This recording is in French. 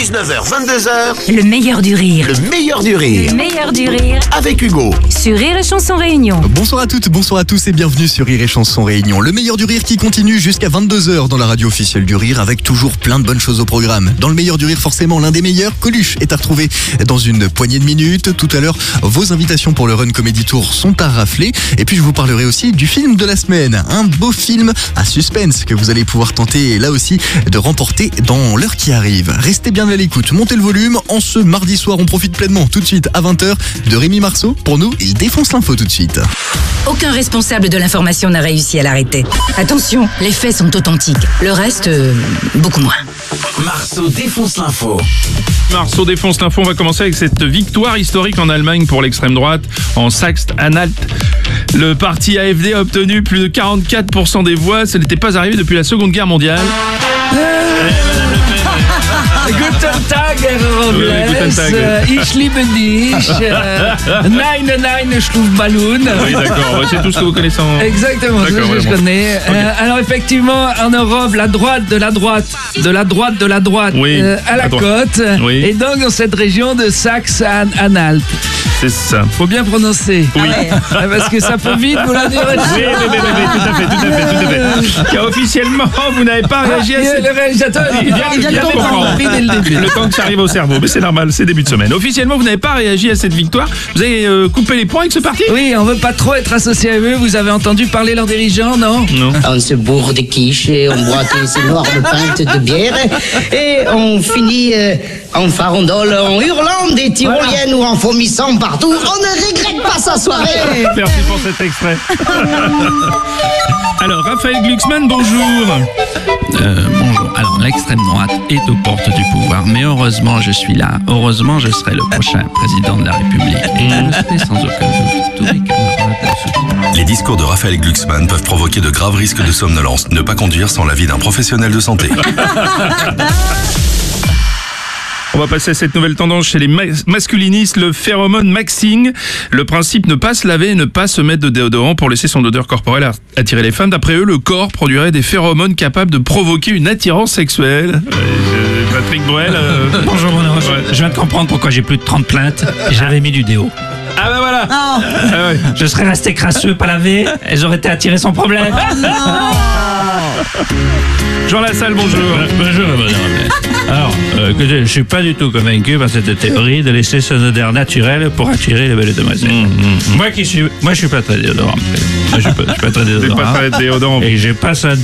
19h, 22h, Le meilleur du rire. le meilleur du rire. Le meilleur du rire. Avec Hugo. Sur Rire et Chanson Réunion. Bonsoir à toutes, bonsoir à tous et bienvenue sur Rire et Chanson Réunion. Le meilleur du rire qui continue jusqu'à 22h dans la radio officielle du rire avec toujours plein de bonnes choses au programme. Dans le meilleur du rire, forcément l'un des meilleurs, Coluche, est à retrouver dans une poignée de minutes. Tout à l'heure, vos invitations pour le Run Comedy Tour sont à rafler. Et puis je vous parlerai aussi du film de la semaine. Un beau film à suspense que vous allez pouvoir tenter là aussi de remporter dans l'heure qui arrive. Restez bien à l'écoute, montez le volume. En ce mardi soir, on profite pleinement tout de suite à 20h de Rémi Marceau. Pour nous, il défonce l'info tout de suite. Aucun responsable de l'information n'a réussi à l'arrêter. Attention, les faits sont authentiques. Le reste, beaucoup moins. Marceau défonce l'info. Marceau défonce l'info. On va commencer avec cette victoire historique en Allemagne pour l'extrême droite en Saxe-Anhalt. Le parti AfD a obtenu plus de 44% des voix. Ce n'était pas arrivé depuis la Seconde Guerre mondiale. Guten Tag, Herr Robles. Guten Tag. Ich liebe dich. Nein, Schluffballon. Oui, d'accord. C'est tout ce que vous connaissez en... Exactement, c'est ce D'accord, que je vraiment. connais. Alors effectivement, en Europe, la droite de la droite, Oui, à la à droite. côte. Oui. Et donc dans cette région de Saxe-Anhalt. C'est ça. Faut bien prononcer. Oui. Parce que ça peut vite vous la dire. Oui, tout à fait. Car officiellement, vous n'avez pas réagi à cette... Le réalisateur, il vient de comprendre dès le début. Le temps que ça arrive au cerveau, mais c'est normal, c'est début de semaine. Officiellement, vous n'avez pas réagi à cette victoire. Vous avez coupé les points avec ce parti? Oui, on veut pas trop être associé à eux. Vous avez entendu parler leurs dirigeants, non? Non. On se bourre de quiche, et on boit des énormes pintes de bière et on finit en farandole, en hurlant des tyroliennes ou en vomissant partout. On ne regrette pas sa soirée. Merci pour cet extrait. Alors, Raphaël Glucksmann, bonjour. Bonjour. Alors, l'extrême droite est aux portes du pouvoir, mais heureusement, je suis là. Heureusement, je serai le prochain président de la République. Et je le serai sans aucun doute. Tous mes camarades le soutiendront. Les discours de Raphaël Glucksmann peuvent provoquer de graves risques de somnolence. Ne pas conduire sans l'avis d'un professionnel de santé. On va passer à cette nouvelle tendance chez les masculinistes, le phéromone maxing. Le principe, ne pas se laver et ne pas se mettre de déodorant pour laisser son odeur corporelle attirer les femmes. D'après eux, le corps produirait des phéromones capables de provoquer une attirance sexuelle. Patrick Boel. Bonjour mon ange. Ouais. Je viens de comprendre pourquoi j'ai plus de 30 plaintes. J'avais mis du déo. Ah bah voilà. Ah ouais. Je serais resté crasseux, pas lavé, et j'aurais été attiré sans problème. Jean Lassalle, bonjour. Bonjour madame. Alors, écoutez, je suis pas du tout convaincu par cette théorie de laisser son odeur naturelle pour attirer les belles demoiselles. Moi je suis pas très déodorant. Moi, je suis pas très C'est déodorant. pas très déodorant. Et j'ai pas ça